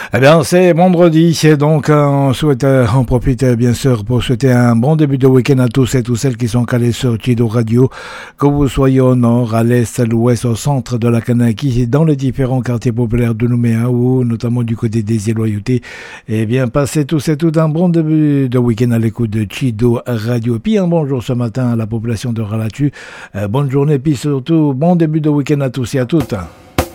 Eh bien, c'est vendredi, donc on profite bien sûr pour souhaiter un bon début de week-end à tous et toutes celles qui sont calés sur Chido Radio, que vous soyez au nord, à l'est, à l'ouest, au centre de la Kanaki, dans les différents quartiers populaires de Nouméa ou notamment du côté des Îles-Loyauté. Eh bien, passez tous et toutes un bon début de week-end à l'écoute de Chido Radio. Puis un bonjour ce matin à la population de Ralatu. Bonne journée, puis surtout bon début de week-end à tous et à toutes.